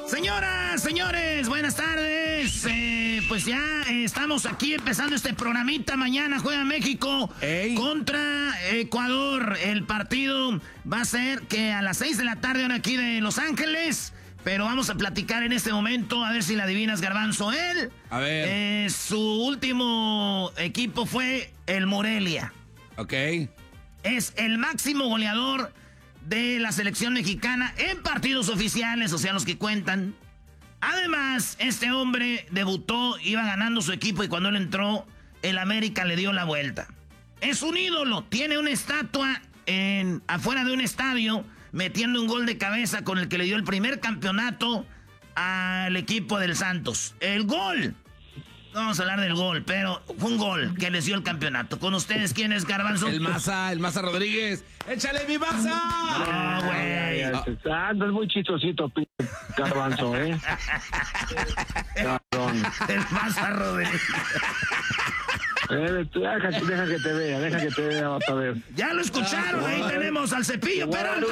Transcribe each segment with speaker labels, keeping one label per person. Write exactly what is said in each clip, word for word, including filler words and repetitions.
Speaker 1: Señoras, señores, buenas tardes. Eh, pues ya eh, estamos aquí empezando este programita. Mañana juega México Ey. contra Ecuador. El partido va a ser que a las seis de la tarde, ahora aquí de Los Ángeles. Pero vamos a platicar en este momento, a ver si la adivinas, Garbanzo. Él,
Speaker 2: a ver.
Speaker 1: Eh, su último equipo fue el Morelia.
Speaker 2: Ok.
Speaker 1: Es el máximo goleador de la selección mexicana en partidos oficiales, o sea, los que cuentan. Además, este hombre debutó, iba ganando su equipo y cuando él entró, el América le dio la vuelta. Es un ídolo, tiene una estatua en, afuera de un estadio, metiendo un gol de cabeza con el que le dio el primer campeonato al equipo del Santos. El gol. No vamos a hablar del gol, pero fue un gol que les dio el campeonato. Con ustedes, ¿quién es, Garbanzo?
Speaker 2: El Maza, el Maza Rodríguez. ¡Échale mi Maza!
Speaker 1: No, güey.
Speaker 3: Anda, es muy chistosito, p***, Garbanzo, ¿eh? Cabrón.
Speaker 1: El Maza Rodríguez.
Speaker 3: Eh, deja, deja que te vea, deja que te vea, vas a ver.
Speaker 1: Ya lo escucharon, ahí tenemos al Cepillo Peralta.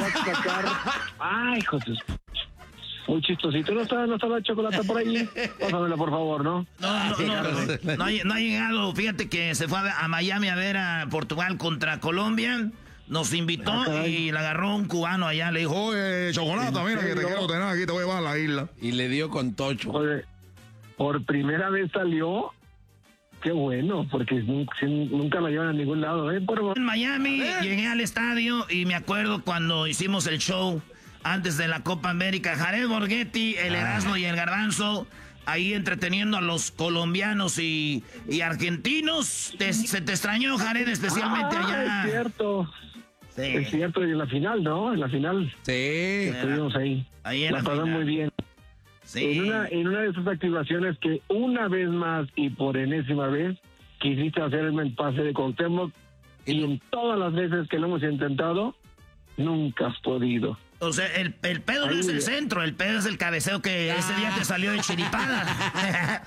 Speaker 3: Ay, José. Muy chistosito. ¿No está, no está la chocolate por ahí? Pásamela, por favor, ¿no?
Speaker 1: No, no, no, no, no, ha, no ha llegado. Fíjate que se fue a, a Miami a ver a Portugal contra Colombia. Nos invitó ah, y le agarró un cubano allá. Le dijo, oye, chocolate, mira que te quiero tener aquí, te voy a llevar a la isla.
Speaker 2: Y le dio con tocho.
Speaker 3: Oye, por primera vez salió. Qué bueno, porque nunca la llevan a ningún lado, ¿eh? Por...
Speaker 1: En Miami llegué al estadio y me acuerdo cuando hicimos el show antes de la Copa América, Jared Borghetti, el Erasmo ah. y el Garbanzo, ahí entreteniendo a los colombianos y, y argentinos. Te, se te extrañó, Jared, especialmente
Speaker 3: ah,
Speaker 1: allá.
Speaker 3: Es cierto.
Speaker 1: Sí.
Speaker 3: Es cierto, y en la final, ¿no? En la final.
Speaker 2: Sí.
Speaker 3: Estuvimos ahí.
Speaker 1: Ahí en
Speaker 3: la
Speaker 1: la
Speaker 3: pasamos muy bien.
Speaker 1: Sí.
Speaker 3: En una, en una de esas activaciones que una vez más y por enésima vez quisiste hacerme el pase de Cuauhtémoc y en todas las veces que lo hemos intentado, nunca has podido.
Speaker 1: O sea, el, el pedo Ay, no es el centro, el pedo es el cabeceo que ah. ese día te salió de chiripada.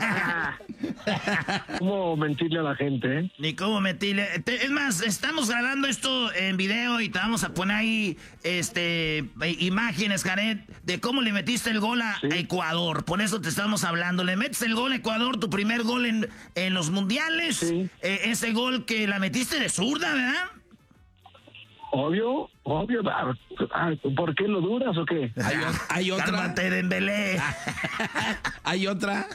Speaker 3: ¿Cómo mentirle a la gente, eh?
Speaker 1: Ni cómo mentirle. Es más, estamos grabando esto en video y te vamos a poner ahí este imágenes, Jared, de cómo le metiste el gol a ¿Sí? Ecuador. Por eso te estamos hablando. Le metes el gol a Ecuador, tu primer gol en, en los mundiales. Sí. Eh, ese gol que la metiste de zurda, ¿verdad?
Speaker 3: Obvio, obvio. ¿Por qué lo duras o qué?
Speaker 2: ¿Hay, hay otra?
Speaker 1: Cálmate, Dembélé.
Speaker 2: ¿Hay otra?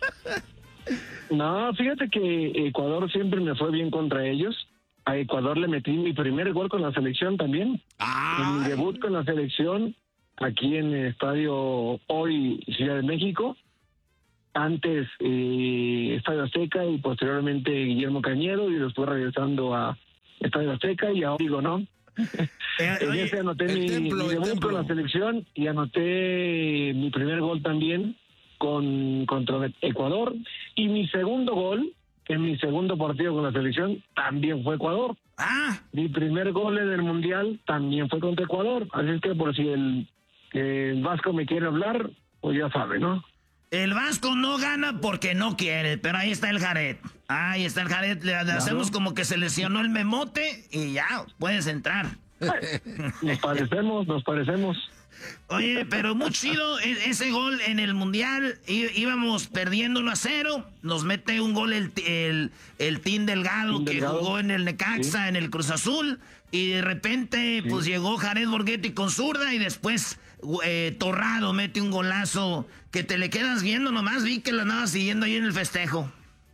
Speaker 3: No, fíjate que Ecuador siempre me fue bien contra ellos. A Ecuador le metí mi primer gol con la selección también.
Speaker 2: Ay.
Speaker 3: En mi debut con la selección, aquí en el estadio Hoy Ciudad de México. Antes eh, Estadio Azteca y posteriormente Guillermo Cañero y después regresando a Estadio Azteca y ahora digo, ¿no?
Speaker 1: Eh,
Speaker 3: en
Speaker 1: oye,
Speaker 3: ese anoté mi,
Speaker 2: templo,
Speaker 3: mi debut con la selección y anoté mi primer gol también con contra Ecuador y mi segundo gol en mi segundo partido con la selección también fue Ecuador.
Speaker 1: Ah,
Speaker 3: mi primer gol en el mundial también fue contra Ecuador, así es que por si el, el Vasco me quiere hablar, pues ya sabe, ¿no?
Speaker 1: El Vasco no gana porque no quiere, pero ahí está el Jared. Ahí está el Jared. Le, le hacemos como que se lesionó el memote y ya, puedes entrar.
Speaker 3: Nos parecemos, nos parecemos.
Speaker 1: Oye, pero muy chido ese gol en el Mundial. Íbamos perdiendo uno a cero. Nos mete un gol el, el, el Team Delgado, Team que Delgado. jugó en el Necaxa, sí. en el Cruz Azul. Y de repente, sí. pues llegó Jared Borghetti con zurda y después eh, Torrado mete un golazo que te le quedas viendo nomás. Vi que lo andaba siguiendo ahí en el festejo.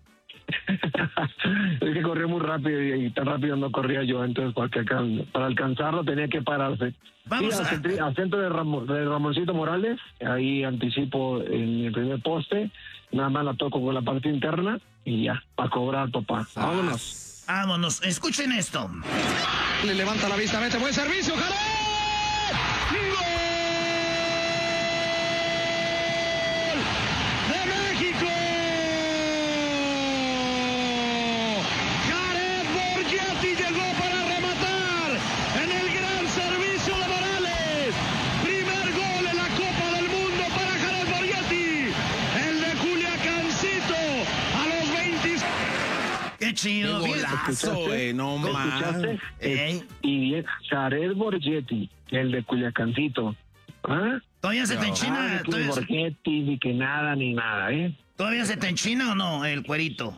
Speaker 3: Es que corrió muy rápido y, y tan rápido no corría yo, entonces para, que, para alcanzarlo tenía que pararse.
Speaker 1: Vamos
Speaker 3: sí, a... al centro de, Ram, de Ramoncito Morales, ahí anticipo en el primer poste, nada más la toco con la parte interna y ya, para cobrar, papá. Vámonos.
Speaker 1: Vámonos, escuchen esto.
Speaker 4: Le levanta la vista, mete buen servicio, ¡Jared!
Speaker 1: Qué chido.
Speaker 2: Qué golazo, eh, no
Speaker 3: más. Eh. Y bien, Jared Borghetti, el de Culiacancito. ¿Ah?
Speaker 1: ¿Todavía se te enchina?
Speaker 3: Nada, que
Speaker 1: ¿Todavía, se...
Speaker 3: Borghetti, ni que nada, ni nada, ¿eh?
Speaker 1: ¿Todavía se te enchina o no el cuerito?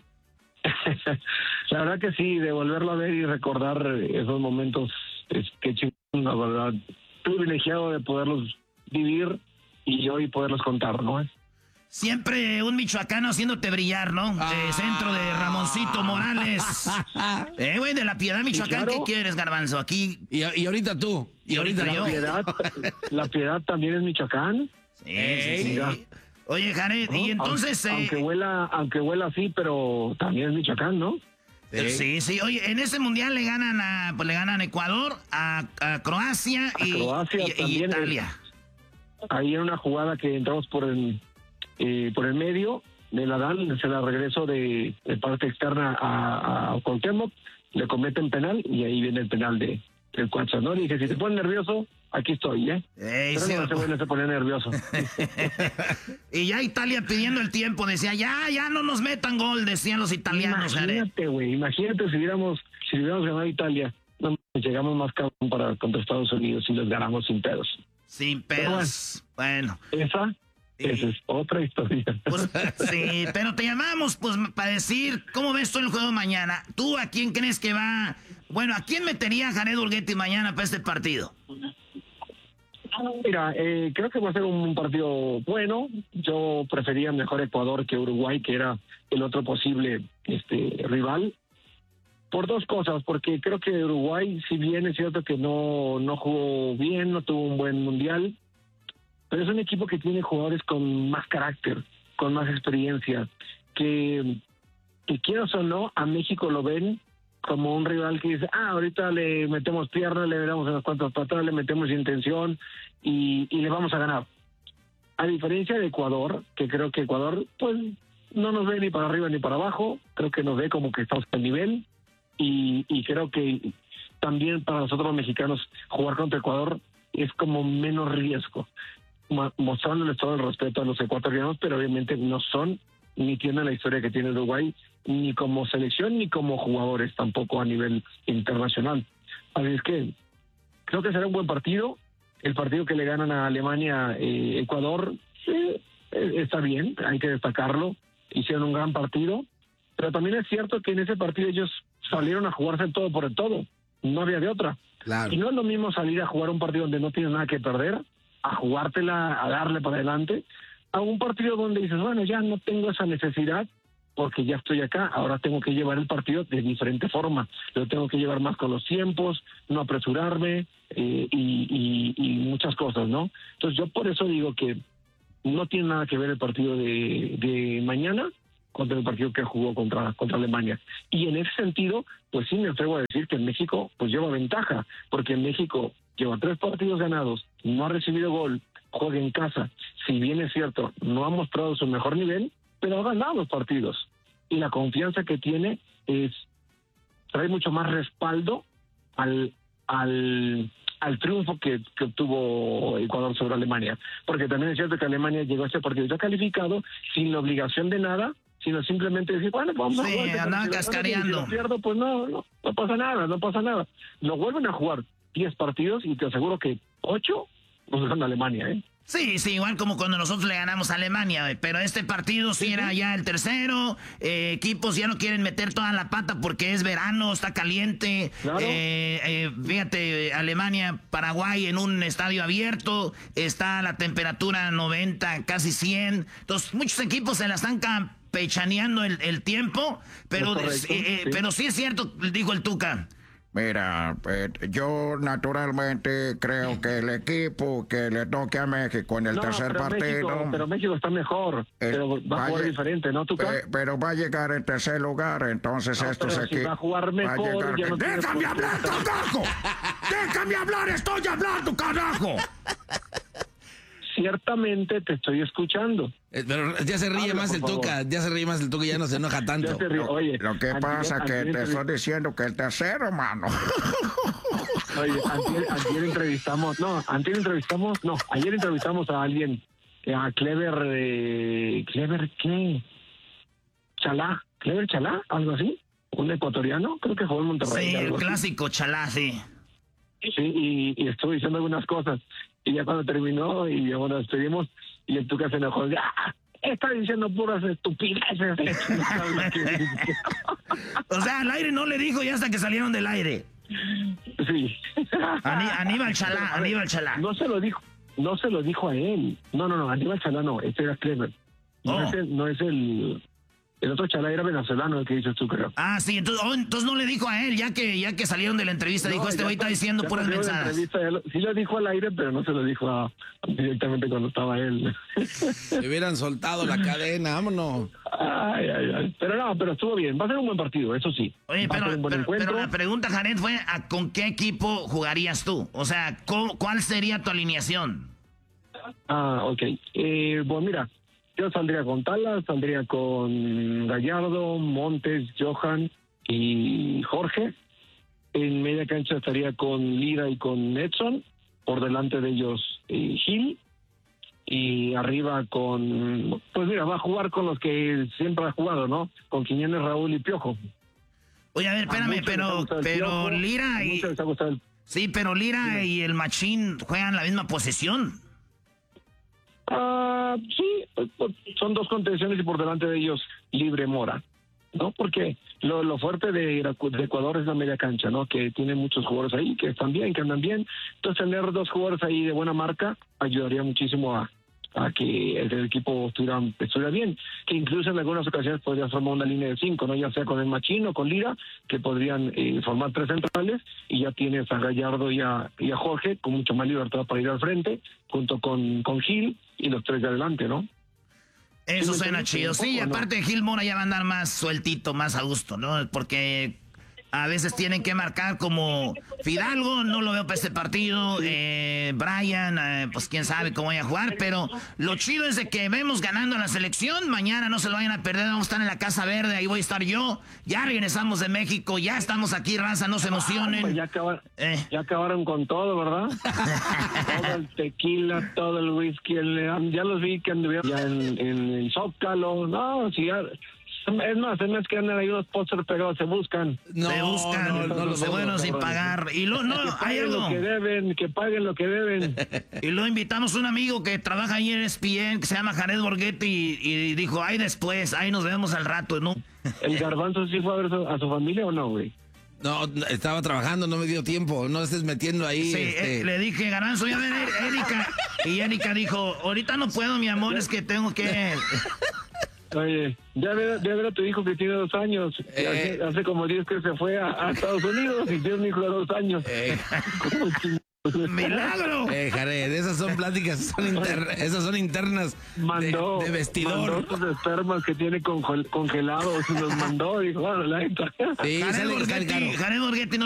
Speaker 3: La verdad que sí, de volverlo a ver y recordar esos momentos, es que chingón, la verdad, privilegiado de poderlos vivir y hoy poderlos contar, ¿no?
Speaker 1: Siempre un michoacano haciéndote brillar, ¿no? Ah. Eh, centro de Ramoncito Morales. eh, güey, de La Piedad, Michoacán, claro. ¿Qué quieres, Garbanzo? Aquí...
Speaker 2: Y, y ahorita tú.
Speaker 1: Y ahorita
Speaker 3: la
Speaker 1: yo.
Speaker 3: Piedad, la Piedad también es Michoacán.
Speaker 1: Sí, sí, sí. Oye, Jared, ¿no? Y entonces...
Speaker 3: Aunque,
Speaker 1: eh...
Speaker 3: aunque huela aunque huela así, pero también es Michoacán, ¿no?
Speaker 1: Sí, sí, sí. Oye, en ese mundial le ganan a, pues le ganan a Ecuador, a, a Croacia,
Speaker 3: a
Speaker 1: y,
Speaker 3: Croacia
Speaker 1: y,
Speaker 3: también
Speaker 1: y Italia.
Speaker 3: Es, ahí en una jugada que entramos por el eh, por el medio de la Dan, se la regreso de, de parte externa a, a Cuauhtémoc, le cometen penal y ahí viene el penal de del Cuatro, ¿no? Y dije, si te pones nervioso, aquí estoy, ¿eh?
Speaker 1: Ey,
Speaker 3: Pero
Speaker 1: sí,
Speaker 3: no se vuelve a poner nervioso.
Speaker 1: Y ya Italia pidiendo el tiempo, decía, ya, ya no nos metan gol, decían los italianos.
Speaker 3: Imagínate, güey, imagínate si hubiéramos, si hubiéramos ganado a Italia, no, llegamos más cabrón para contra Estados Unidos y les ganamos sin pedos.
Speaker 1: Sin pedos, bueno.
Speaker 3: bueno. Esa, sí. esa es otra historia.
Speaker 1: Pues, sí, pero te llamamos pues para decir, ¿cómo ves tú el juego mañana? ¿Tú a quién crees que va? Bueno, ¿a quién metería Jared Borghetti mañana para este partido?
Speaker 3: Mira, eh, creo que va a ser un partido bueno. Yo prefería mejor Ecuador que Uruguay, que era el otro posible este rival. Por dos cosas, porque creo que Uruguay, si bien es cierto que no, no jugó bien, no tuvo un buen mundial, pero es un equipo que tiene jugadores con más carácter, con más experiencia, que, que quieras o no, a México lo ven como un rival que dice, ah, ahorita le metemos piernas, le damos unas cuantas patadas, le metemos intención y, y le vamos a ganar. A diferencia de Ecuador, que creo que Ecuador, pues, no nos ve ni para arriba ni para abajo, creo que nos ve como que estamos al nivel y, y creo que también para nosotros los mexicanos jugar contra Ecuador es como menos riesgo, mostrándoles todo el respeto a los ecuatorianos, pero obviamente no son ni tienen la historia que tiene Uruguay, ni como selección, ni como jugadores, tampoco a nivel internacional. Así es que creo que será un buen partido. El partido que le ganan a Alemania, eh, Ecuador, eh, está bien, hay que destacarlo. Hicieron un gran partido, pero también es cierto que en ese partido ellos salieron a jugarse el todo por el todo. No había de otra.
Speaker 2: Claro.
Speaker 3: Y no es lo mismo salir a jugar un partido donde no tienes nada que perder, a jugártela, a darle para adelante, a un partido donde dices, bueno, ya no tengo esa necesidad porque ya estoy acá, ahora tengo que llevar el partido de diferente forma, lo tengo que llevar más con los tiempos, no apresurarme eh, y, y, y muchas cosas, ¿no? Entonces yo por eso digo que no tiene nada que ver el partido de, de mañana contra el partido que jugó contra, contra Alemania. Y en ese sentido, pues sí me atrevo a decir que en México pues lleva ventaja, porque en México lleva tres partidos ganados, no ha recibido gol, juega en casa. Si bien es cierto, no ha mostrado su mejor nivel, pero ha ganado los partidos. Y la confianza que tiene es trae mucho más respaldo al al, al triunfo que, que obtuvo Ecuador sobre Alemania. Porque también es cierto que Alemania llegó a este partido ya calificado, sin la obligación de nada, sino simplemente decir, bueno, pues vamos
Speaker 1: sí,
Speaker 3: a jugar. Sí,
Speaker 1: andaban cascareando.
Speaker 3: Si lo pierdo, pues no, no, no pasa nada, no pasa nada. Lo vuelven a jugar diez partidos y te aseguro que ocho nos gana Alemania, ¿eh?
Speaker 1: Sí, sí, igual como cuando nosotros le ganamos a Alemania, pero este partido sí, sí era ya el tercero, eh, equipos ya no quieren meter toda la pata porque es verano, está caliente, claro. eh, eh, fíjate, Alemania, Paraguay en un estadio abierto, está la temperatura noventa, casi cien, entonces muchos equipos se la están campechaneando el, el tiempo, pero, correcto, eh, eh, sí. pero sí es cierto, dijo el Tuca.
Speaker 5: Mira, eh, yo naturalmente creo que el equipo que le toque a México en el no, tercer
Speaker 3: pero
Speaker 5: partido...
Speaker 3: México, pero México está mejor, eh, pero va a jugar diferente, ¿no, Tuca?
Speaker 5: Eh, pero va a llegar en tercer lugar, entonces
Speaker 3: no,
Speaker 5: estos equipos...
Speaker 3: Si va a jugar mejor... Va a
Speaker 5: que...
Speaker 3: no
Speaker 5: ¡Déjame hablar, carajo! ¡Déjame hablar! ¡Estoy hablando, carajo!
Speaker 3: Ciertamente te estoy escuchando.
Speaker 2: Eh, pero ya se ríe
Speaker 3: Habla,
Speaker 2: más el
Speaker 3: favor.
Speaker 2: Tuca, ya se ríe más el Tuca y ya no se enoja tanto.
Speaker 3: Oye,
Speaker 5: lo que
Speaker 3: antier,
Speaker 5: pasa es que
Speaker 3: antier,
Speaker 5: te estoy diciendo que el tercero, mano.
Speaker 3: Oye, antier, antier entrevistamos, no, antier entrevistamos, no, ayer entrevistamos a alguien, a Clever, eh, Clever, ¿qué? Chalá, Clever Chalá, algo así, un ecuatoriano, creo que jugó en Monterrey.
Speaker 1: Sí, el clásico así. Chalá, sí.
Speaker 3: Sí, y, y estuve diciendo algunas cosas. Y ya cuando terminó y ya bueno, nos despedimos y el Tuca se enojó. ¡Ah! Está diciendo puras estupideces.
Speaker 1: O sea, al aire no le dijo ya hasta que salieron del aire.
Speaker 3: Sí.
Speaker 1: Aní- Aníbal Chalá, Aníbal Chalá.
Speaker 3: No se lo dijo, no se lo dijo a él. No, no, no, Aníbal Chalá no, este era Clever. No,
Speaker 1: Oh.
Speaker 3: es el, no es el, el otro Chalá era venezolano, el que dices tú, creo.
Speaker 1: Ah, sí, entonces, oh, entonces no le dijo a él, ya que ya que salieron de la entrevista, dijo,
Speaker 3: No,
Speaker 1: este
Speaker 3: ya
Speaker 1: güey está
Speaker 3: pa-
Speaker 1: diciendo
Speaker 3: ya
Speaker 1: puras
Speaker 3: pasó la
Speaker 1: mensadas.
Speaker 3: entrevista, él- sí lo dijo al aire, pero no se lo dijo a, directamente cuando estaba él.
Speaker 2: Se hubieran soltado la cadena, vámonos.
Speaker 3: Ay, ay, ay. Pero no, pero estuvo bien. Va a ser un buen partido, eso sí.
Speaker 1: Oye,
Speaker 3: Va a ser
Speaker 1: pero,
Speaker 3: un buen
Speaker 1: pero,
Speaker 3: encuentro.
Speaker 1: pero la pregunta, Jared, fue ¿a con qué equipo jugarías tú? O sea, ¿cómo- ¿cuál sería tu alineación?
Speaker 3: Ah, ok. Eh, bueno, mira, yo saldría con Talas, saldría con Gallardo, Montes, Johan y Jorge. En media cancha estaría con Lira y con Edson. Por delante de ellos, eh, Gil. Y arriba con... Pues mira, va a jugar con los que siempre ha jugado, ¿no? Con Quiñones, Raúl y Piojo.
Speaker 1: Oye, a ver,
Speaker 3: A
Speaker 1: espérame,
Speaker 3: muchos les ha
Speaker 1: pero,
Speaker 3: gustado el
Speaker 1: pero
Speaker 3: Piojo,
Speaker 1: Lira
Speaker 3: a
Speaker 1: y...
Speaker 3: muchos les ha gustado el-
Speaker 1: Sí, pero Lira y el Machín juegan la misma posición.
Speaker 3: Ah, sí, pues, pues, son dos contenciones y por delante de ellos libre Mora, ¿no? Porque lo, lo fuerte de, de Ecuador es la media cancha, ¿no? Que tiene muchos jugadores ahí que están bien, que andan bien. Entonces tener dos jugadores ahí de buena marca ayudaría muchísimo a, a que el, el equipo estuviera, estuviera bien. Que incluso en algunas ocasiones podría formar una línea de cinco, ¿no? Ya sea con el Machín o con Lira, que podrían eh, formar tres centrales y ya tienes a Gallardo y a, y a Jorge con mucha más libertad para ir al frente, junto con, con Gil y los tres de adelante, ¿no?
Speaker 1: Eso
Speaker 3: Sí, me
Speaker 1: suena
Speaker 3: entiendes
Speaker 1: chido.
Speaker 3: un
Speaker 1: Sí,
Speaker 3: poco, ¿no?
Speaker 1: aparte Gil Mora ya va a andar más sueltito, más a gusto, ¿no? Porque a veces tienen que marcar como Fidalgo, no lo veo para este partido. Eh, Brian, eh, pues quién sabe cómo vaya a jugar. Pero lo chido es de que vemos ganando a la selección. Mañana no se lo vayan a perder. Vamos a estar en la Casa Verde. Ahí voy a estar yo. Ya regresamos de México. Ya estamos aquí, raza. No se emocionen.
Speaker 3: Pues ya, acabar-
Speaker 1: Eh.
Speaker 3: ya acabaron con todo, ¿verdad? Todo el tequila, todo el whisky, el- ya los vi que anduvieron ya en, en el Zócalo. No, si ya... Es más, es más que andan ahí unos pósters pegados, se buscan.
Speaker 2: No,
Speaker 1: se buscan,
Speaker 2: no, no, no,
Speaker 1: se
Speaker 2: no,
Speaker 1: fueron
Speaker 3: no,
Speaker 1: sin
Speaker 3: cabrones.
Speaker 1: pagar. Y lo, no,
Speaker 3: que
Speaker 1: hay
Speaker 3: paguen
Speaker 1: algo.
Speaker 3: lo que deben, que paguen lo que deben.
Speaker 1: Y luego invitamos a un amigo que trabaja ahí en E S P N, que se llama Jared Borghetti, y, y dijo, ahí después, ahí nos vemos al rato, ¿no?
Speaker 3: ¿El Garbanzo sí fue a ver su- a su familia o no, güey?
Speaker 2: No, estaba trabajando, no me dio tiempo. No estés metiendo ahí.
Speaker 1: Sí,
Speaker 2: este,
Speaker 1: eh, le dije, Garanzo, ya ven, Erika. Y Erika dijo, ahorita no puedo, mi amor, es que tengo que...
Speaker 3: Oye, ya ve, ya ver a tu hijo que tiene dos años.
Speaker 2: Eh.
Speaker 3: Hace, hace como diez que se fue a, a Estados Unidos y tiene un hijo de dos años.
Speaker 2: eh,
Speaker 3: ¿Cómo ching-
Speaker 1: ¡Milagro!
Speaker 2: eh, Jared, esas son pláticas, son inter- esas son internas de-
Speaker 3: mandó,
Speaker 2: de, vestidor.
Speaker 3: mandó sus espermas que tiene congel- congelados y los mandó. Dijo, bueno, la neta.
Speaker 2: Sí,
Speaker 1: Jared
Speaker 2: sale, sale
Speaker 1: Borghetti,
Speaker 2: caro.
Speaker 1: Jared Borghetti no